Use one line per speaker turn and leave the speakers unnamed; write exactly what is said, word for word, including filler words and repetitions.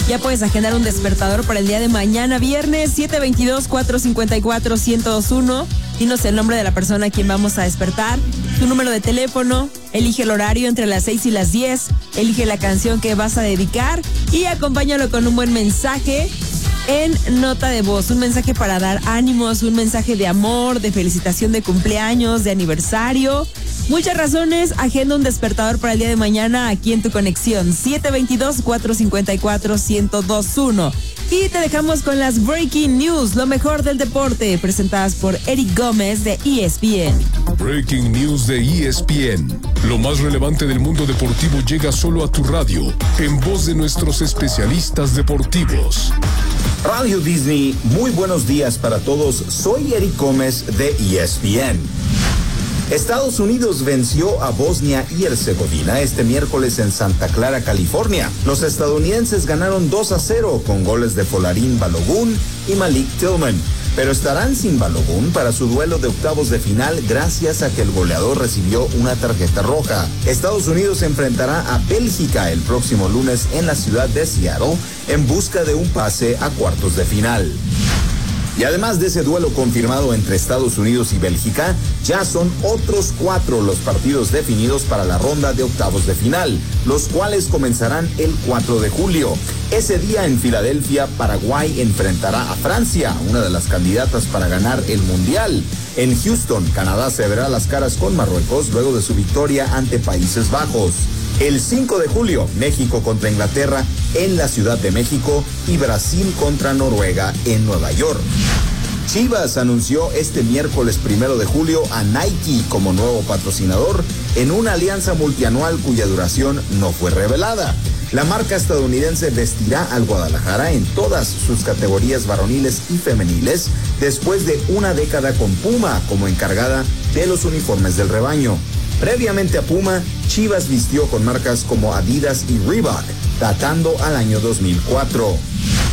Ya puedes agendar un despertador para el día de mañana, viernes, siete dos dos, cuatro cinco cuatro, uno cero dos uno. Dinos el nombre de la persona a quien vamos a despertar, tu número de teléfono, elige el horario entre las seis y las diez, elige la canción que vas a dedicar y acompáñalo con un buen mensaje en nota de voz, un mensaje para dar ánimos, un mensaje de amor, de felicitación de cumpleaños, de aniversario. Muchas razones, agenda un despertador para el día de mañana aquí en tu conexión, siete dos dos, cuatro cinco cuatro, uno cero dos uno. Y te dejamos con las Breaking News, lo mejor del deporte, presentadas por Eric Gómez de E S P N.
Breaking News de E S P N. Lo más relevante del mundo deportivo llega solo a tu radio, en voz de nuestros especialistas deportivos.
Radio Disney, muy buenos días para todos. Soy Eric Gómez de E S P N. Estados Unidos venció a Bosnia y Herzegovina este miércoles en Santa Clara, California. Los estadounidenses ganaron dos a cero con goles de Folarin Balogun y Malik Tillman, pero estarán sin Balogun para su duelo de octavos de final gracias a que el goleador recibió una tarjeta roja. Estados Unidos enfrentará a Bélgica el próximo lunes en la ciudad de Seattle en busca de un pase a cuartos de final. Y además de ese duelo confirmado entre Estados Unidos y Bélgica, ya son otros cuatro los partidos definidos para la ronda de octavos de final, los cuales comenzarán el cuatro de julio. Ese día en Filadelfia, Paraguay enfrentará a Francia, una de las candidatas para ganar el Mundial. En Houston, Canadá se verá las caras con Marruecos luego de su victoria ante Países Bajos. El cinco de julio, México contra Inglaterra en la Ciudad de México y Brasil contra Noruega en Nueva York. Chivas anunció este miércoles primero de julio a Nike como nuevo patrocinador en una alianza multianual cuya duración no fue revelada. La marca estadounidense vestirá al Guadalajara en todas sus categorías varoniles y femeniles después de una década con Puma como encargada de los uniformes del rebaño. Previamente a Puma, Chivas vistió con marcas como Adidas y Reebok, datando al año dos mil cuatro.